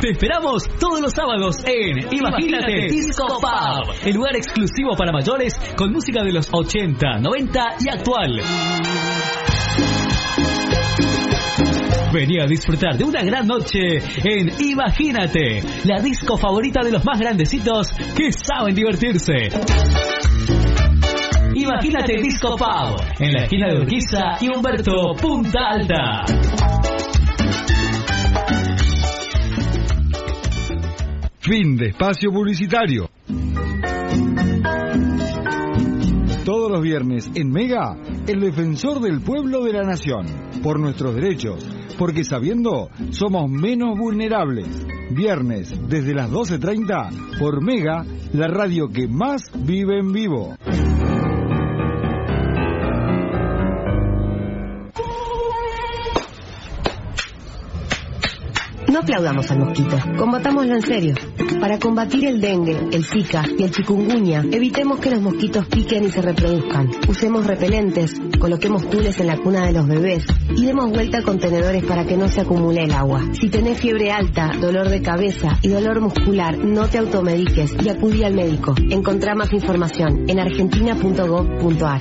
Te esperamos todos los sábados en Imagínate Disco Pub, el lugar exclusivo para mayores con música de los 80, 90 y actual. Vení a disfrutar de una gran noche en Imagínate, la disco favorita de los más grandecitos que saben divertirse. Imagínate Disco Pub, en la esquina de Urquiza y Humberto Punta Alta. Fin de espacio publicitario. Todos los viernes en Mega, el defensor del pueblo de la nación. Por nuestros derechos, porque sabiendo, somos menos vulnerables. Viernes, desde las 12:30, por Mega, la radio que más vive en vivo. No aplaudamos al mosquito, combatámoslo en serio. Para combatir el dengue, el zika y el chikungunya, evitemos que los mosquitos piquen y se reproduzcan. Usemos repelentes, coloquemos tules en la cuna de los bebés y demos vuelta a contenedores para que no se acumule el agua. Si tenés fiebre alta, dolor de cabeza y dolor muscular, no te automediques y acudí al médico. Encontrá más información en argentina.gov.ar.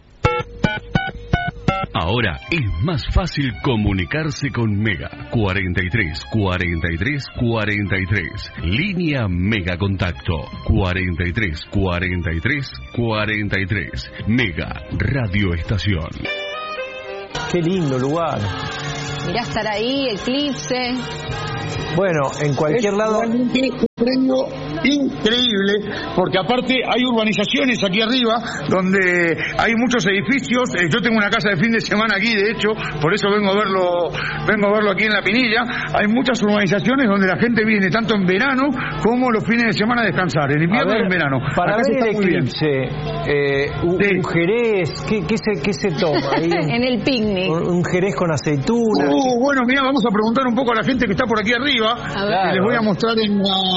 Ahora es más fácil comunicarse con Mega. 43 43 43. Línea Mega Contacto. 43 43 43. Mega Radio Estación. Qué lindo lugar. Mirá estar ahí, Eclipse. Bueno, en cualquier lado. Realmente un premio increíble, porque aparte hay urbanizaciones aquí arriba donde hay muchos edificios. Yo tengo una casa de fin de semana aquí, de hecho, por eso vengo a verlo aquí en La Pinilla. Hay muchas urbanizaciones donde la gente viene tanto en verano como los fines de semana a descansar, en invierno y en verano. Para Acá ver el muy bien. eclipse, un jerez, ¿qué se toma ahí? En el picnic. Un jerez con aceituna. Bueno, mira, vamos a preguntar un poco a la gente que está por aquí arriba. Claro. Les voy a mostrar en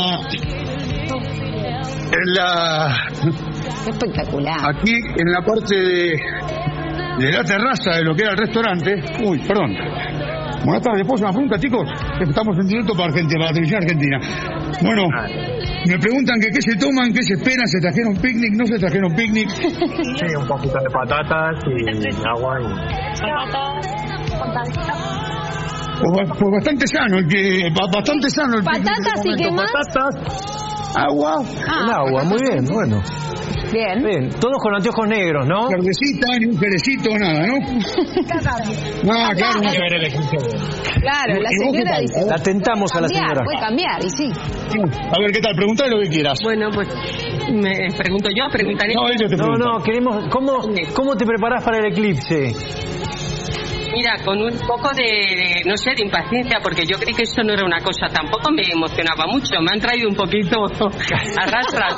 la Espectacular. aquí en la parte de la terraza de lo que era el restaurante. Uy, perdón. Buenas tardes, ¿puedo hacer una pregunta, chicos? Estamos en directo para Argentina, para la televisión argentina. Bueno, me preguntan que qué se toman, qué se esperan, ¿se trajeron picnic, no se trajeron picnic? Sí, un poquito de patatas y agua y... Pues bastante sano, bastante sano el picnic. ¿Patatas y qué más? Patatas, agua. El agua, muy bien, bueno. Bien. Bien, todos con anteojos negros, ¿no? Cervecita, ni un jerecito, nada, ¿no? Claro, Hay que ver el ejemplo. Claro, la ¿Y vos qué señora tal? dice. La tentamos a la señora. Puede cambiar, y sí. A ver, ¿qué tal? Preguntale lo que quieras. Bueno, pues me pregunto yo, preguntaré. No, ellos te preguntan. No, queremos... ¿Cómo te preparás para el eclipse? Mira, con un poco de no sé, de impaciencia, porque yo creí que esto no era una cosa, tampoco me emocionaba mucho, me han traído un poquito a rastras.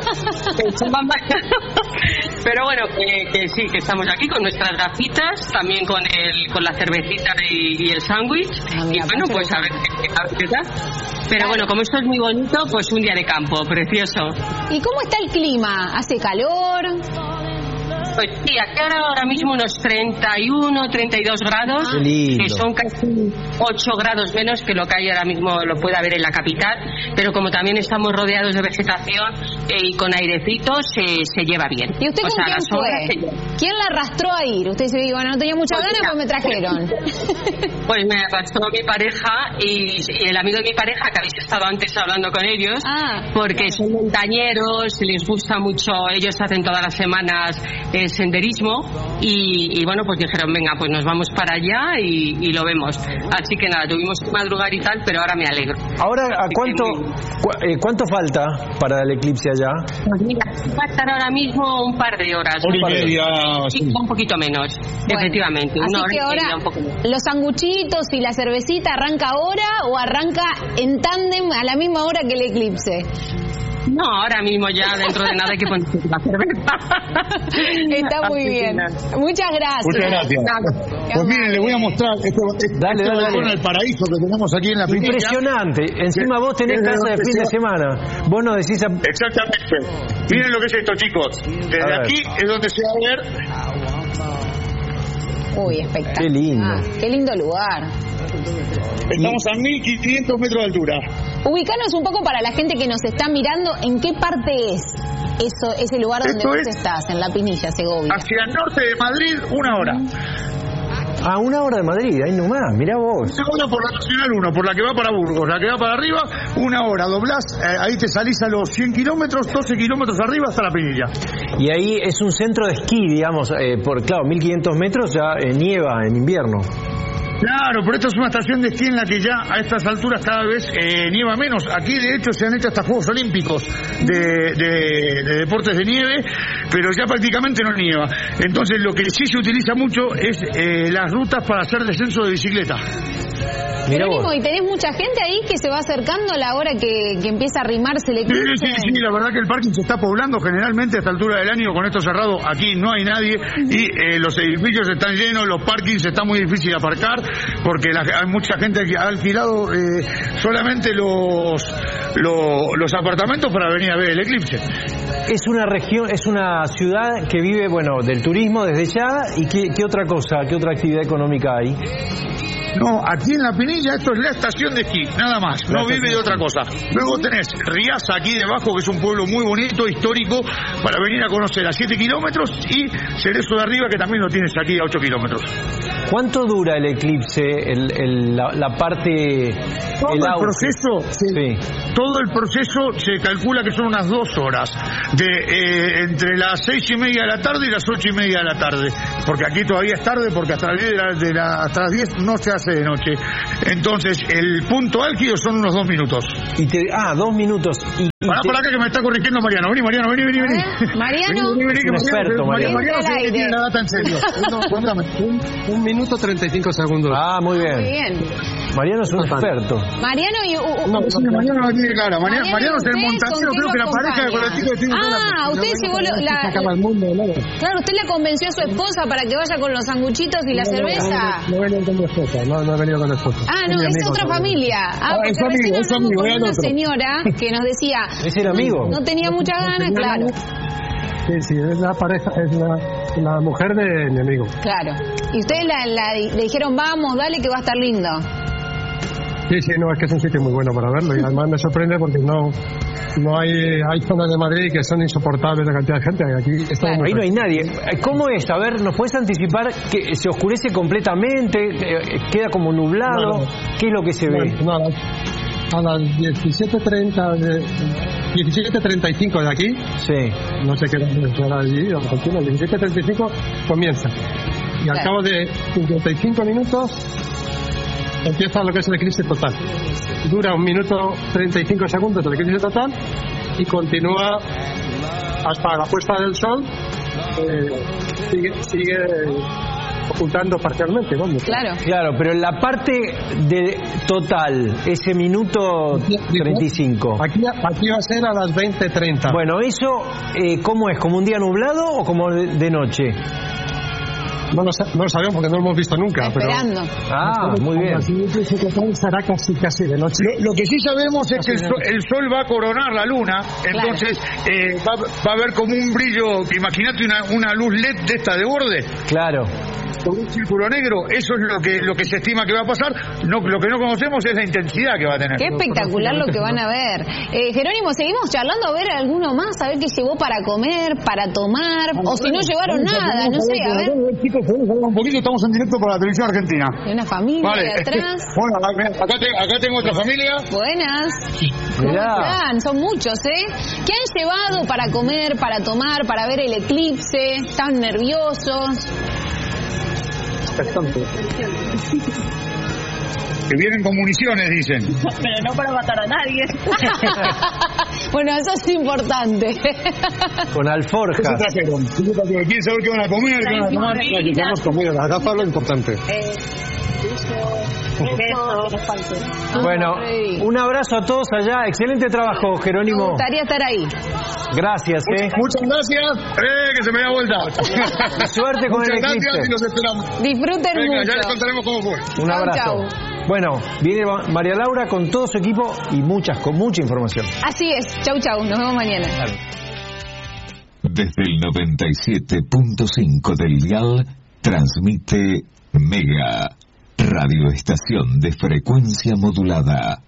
Pero bueno, que sí, que estamos aquí con nuestras gafitas, también con la cervecita y el sándwich, y bueno, pues a ver qué tal. Pero bueno, como esto es muy bonito, pues un día de campo, precioso. ¿Y cómo está el clima? ¿Hace calor? Pues sí, aquí ahora mismo unos 31, 32 grados, que son casi 8 grados menos que lo que hay ahora mismo, lo puede haber en la capital, pero como también estamos rodeados de vegetación y con airecito, se lleva bien. ¿Y usted con quién fue? ¿Quién la arrastró a ir? Usted dice, bueno, no tenía muchas ganas, pues me trajeron. Pues me arrastró mi pareja y el amigo de mi pareja, que habéis estado antes hablando con ellos, porque son montañeros, les gusta mucho, ellos hacen todas las semanas senderismo y bueno, pues dijeron, venga, pues nos vamos para allá y lo vemos. Así que nada, tuvimos que madrugar y tal, pero ahora me alegro. Ahora, ¿a cuánto falta para el eclipse allá? Pues mira, va a estar ahora mismo un par de horas. Hora y media. Sí, un poquito menos, bueno, efectivamente. Así una hora que ahora, y media, un poco menos. ¿los sanguchitos y la cervecita arranca ahora o arranca en tándem a la misma hora que el eclipse? No, ahora mismo ya dentro de nada hay que ponerse la cerveza. Está muy bien. Muchas gracias. Muchas gracias. Pues miren, les voy a mostrar Dale. balcón al paraíso que tenemos aquí en La Pinilla. Impresionante. Encima vos tenés casa de fin de semana. Vos no decís... Exactamente. Miren lo que es esto, chicos. Desde aquí es donde se va a ver... Uy, espectacular. Qué lindo. Qué lindo lugar. Estamos a 1500 metros de altura. Ubicanos un poco para la gente que nos está mirando, ¿en qué parte es ese lugar donde vos estás, en La Pinilla, Segovia? Hacia el norte de Madrid, 1 hora. A 1 hora de Madrid, ahí nomás, mirá vos. 1 hora por la Nacional 1, por la que va para Burgos, la que va para arriba, 1 hora, doblás, ahí te salís a los 100 kilómetros, 12 kilómetros arriba hasta La Pinilla. Y ahí es un centro de esquí, digamos, claro, 1500 metros ya nieva en invierno. Claro, pero esta es una estación de esquí en la que ya a estas alturas cada vez nieva menos. Aquí de hecho se han hecho hasta Juegos Olímpicos de deportes de nieve, pero ya prácticamente no nieva. Entonces lo que sí se utiliza mucho es las rutas para hacer descenso de bicicleta. Jerónimo, ¿y tenés mucha gente ahí que se va acercando a la hora que empieza a arrimarse el eclipse? Sí, la verdad que el parking se está poblando generalmente a esta altura del año, con esto cerrado, aquí no hay nadie y los edificios están llenos, los parkings está muy difícil aparcar porque hay mucha gente que ha alquilado solamente los apartamentos para venir a ver el eclipse. Es una región, es una ciudad que vive, bueno, del turismo desde ya. ¿Y qué otra cosa, qué otra actividad económica hay? No, aquí en La Pinilla esto es la estación de esquí, nada más, no vive de otra cosa. Luego tenés Riaza aquí debajo, que es un pueblo muy bonito, histórico, para venir a conocer a 7 kilómetros, y Cerezo de Arriba, que también lo tienes aquí a 8 kilómetros. ¿Cuánto dura el eclipse, la parte... Todo el proceso, sí. Todo el proceso se calcula que son unas 2 horas, entre las 6:30 de la tarde y las 8:30 de la tarde, porque aquí todavía es tarde, porque hasta las 10 no se hace de noche. Entonces el punto álgido son unos 2 minutos. 2 minutos. Para acá que me está corrigiendo Mariano. Vení. Mariano. Un experto, Mariano. Mariano se tiene la data en serio. Cuéntame, 1 minuto 35 segundos. Muy bien. Muy bien. Mariano es un experto. Mariano y... Mariano no tiene clara. Mariano es el montañero, creo que la pareja de colectivo de usted llevó Claro, usted la convenció a su esposa para que vaya con los sanguchitos y la cerveza. No he venido con mi esposa, no he venido con mi esposa. No, es otra familia. Es amigo. Con una señora que nos decía... ¿Es el amigo? No tenía muchas ganas, claro. Sí, es la pareja, es la mujer de mi amigo. Claro. Y ustedes le dijeron, vamos, dale que va a estar lindo. Sí, no, es que es un sitio muy bueno para verlo, y además me sorprende porque no hay zonas de Madrid que son insoportables la cantidad de gente. Aquí está ahí no hay nadie. ¿Cómo es? A ver, ¿nos puedes anticipar que se oscurece completamente? ¿Queda como nublado? ¿Qué es lo que se ve? A las 17:35 de aquí, no sé qué hora allí, a las 17:35 comienza. Y al cabo de 55 minutos empieza lo que es el eclipse total. Dura 1 minuto 35 segundos el eclipse total y continúa hasta la puesta del sol. Sigue ocultando parcialmente, vamos. Claro, pero en la parte de total, ese minuto 35. Aquí va a ser a las 20:30. Bueno, eso, ¿cómo es? ¿Como un día nublado o como de noche? No lo sabemos porque no lo hemos visto nunca. Esperando. Muy bien. Será casi de noche. Lo que sí sabemos es que el sol va a coronar la luna, entonces va a haber como un brillo. Imagínate una luz LED de esta de borde. Claro. Con un círculo negro, eso es lo que se estima que va a pasar. Lo que no conocemos es la intensidad que va a tener. Qué espectacular lo que van a ver. Jerónimo, seguimos charlando, a ver alguno más, a ver qué llevó para comer, para tomar, o si no llevaron nada, no sé, a ver. Chicos, podemos hablar un poquito, estamos en directo para la televisión argentina. Hay una familia atrás. Bueno, acá tengo otra familia. Buenas. ¿Cómo están? Son muchos, ¿Qué han llevado para comer, para tomar, para ver el eclipse? ¿Están nerviosos? Que vienen con municiones, dicen. Pero no para matar a nadie. Bueno, eso es importante. Con alforjas. ¿Quieren saber qué van a comer? ¿Qué van a tomar? Aquí tenemos comida, la gafa es lo importante. Bueno, un abrazo a todos allá. Excelente trabajo, Jerónimo. Me gustaría estar ahí. Gracias, Muchas gracias. Que se me da vuelta. Suerte con el eclipse. Gracias y los esperamos. Disfruten mucho. Ya les contaremos cómo fue. Un abrazo. Chau. Bueno, viene María Laura con todo su equipo y con mucha información. Así es. Chau. Nos vemos mañana. Desde el 97.5 del dial, transmite Mega. Radio Estación de frecuencia modulada.